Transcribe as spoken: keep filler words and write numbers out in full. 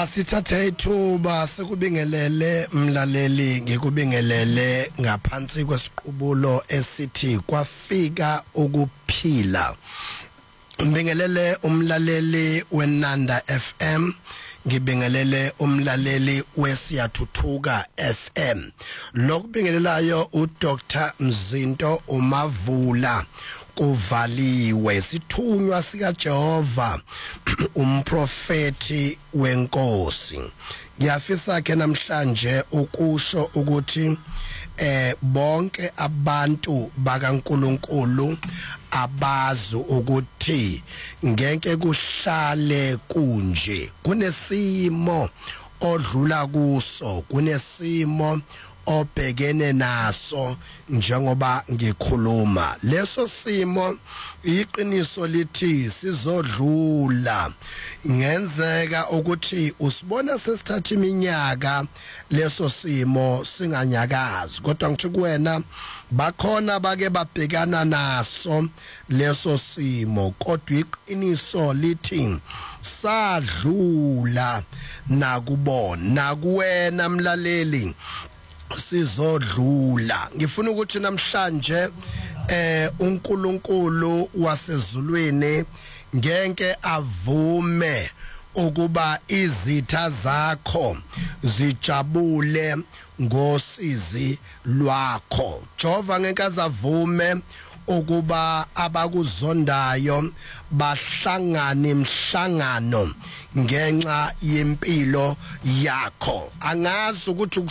Asithathe ithuba sekubingelele mlaleli ngikubingelele ngaphansi kwesiqubulo esithi kwafika ukuphila. Ngibingelele umlaleli weNanda F M, ngibingelele umlaleli weSiyathuthuka F M. Lokubingelelayo uDoctor Mzinto Umavula kuvaliwe sithunywa sika Jehova umprofeti wenkosi. Ngiyafisa ke namhlanje ukusho ukuthi eh bonke abantu bakaNkuluNkulu abazi ukuthi ngeke kuhlale kunje, kunesimo odlula kuso, kunesimo obhekene naso njengoba ngikhuluma. Leso simo iqiniso lithi sizodlula. Ngenzeka ukuthi usibona sesithatha iminyaka leso simo singanyakazi, kodwa ngithi kuwena bakhona bake babhekana naso leso simo, kodwa iqiniso lithi sadlula nakubona. Nakuwena mlaleli sizodlula. Ngifuna ukuthi namhlanje eh uNkulunkulu wasezulwini ngeke avume ukuba izitha zakho zijabule ngosizi lwakho. Jehova ngeke azavume ukuba abakuzondayo bahlangane imhlangano ngenxa yempilo yakho. Angazi ukuthi